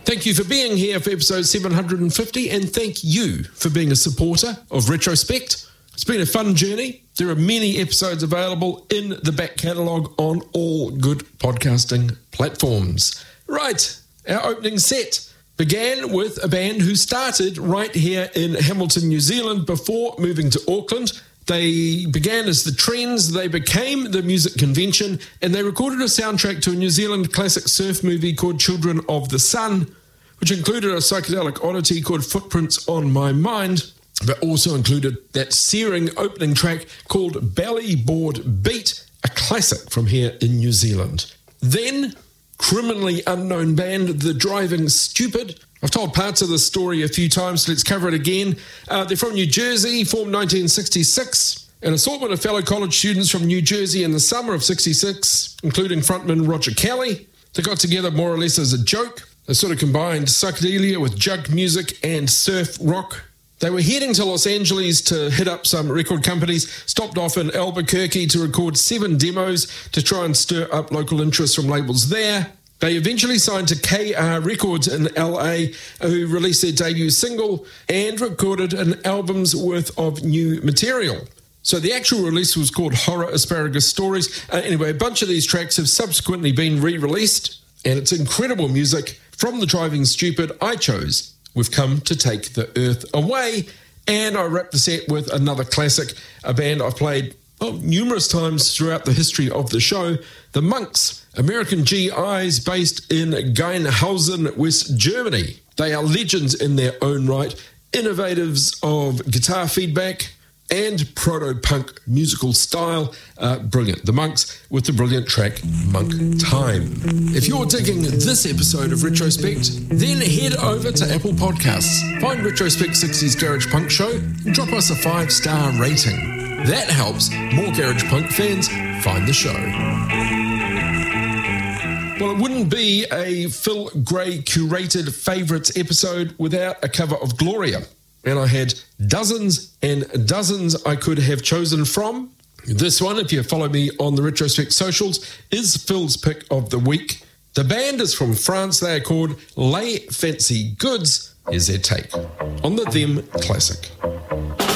Thank you for being here for episode 750, and thank you for being a supporter of Retrospect. It's been a fun journey. There are many episodes available in the back catalogue on all good podcasting platforms. Right, our opening set began with a band who started right here in Hamilton, New Zealand before moving to Auckland. They began as the Trends, they became the Music Convention, and they recorded a soundtrack to a New Zealand classic surf movie called Children of the Sun, which included a psychedelic oddity called Footprints on My Mind, but also included that searing opening track called Belly Board Beat, a classic from here in New Zealand. Then, criminally unknown band, The Driving Stupid. I've told parts of the story a few times, so let's cover it again. They're from New Jersey, formed 1966. An assortment of fellow college students from New Jersey in the summer of 66, including frontman Roger Kelly. They got together more or less as a joke. They sort of combined psychedelia with jug music and surf rock. They were heading to Los Angeles to hit up some record companies, stopped off in Albuquerque to record 7 demos to try and stir up local interest from labels there. They eventually signed to KR Records in LA, who released their debut single and recorded an album's worth of new material. So the actual release was called Horror Asparagus Stories. Anyway, a bunch of these tracks have subsequently been re-released, and it's incredible music. From The Driving Stupid, I chose We've Come to Take the Earth Away, and I wrapped the set with another classic, a band I've played numerous times throughout the history of the show, The Monks, American GIs based in Geinhausen, West Germany. They are legends in their own right, innovatives of guitar feedback and proto-punk musical style. Brilliant. The Monks with the brilliant track Monk Time. If you're digging this episode of Retrospect, then head over to Apple Podcasts, find Retrospect 60s Garage Punk Show, and drop us a 5-star rating. That helps more garage punk fans find the show. Well, it wouldn't be a Phil Gray curated favourites episode without a cover of Gloria. And I had dozens and dozens I could have chosen from. This one, if you follow me on the Retrospect socials, is Phil's pick of the week. The band is from France. They are called Les Fancy Goods. Here's their take on the Them classic.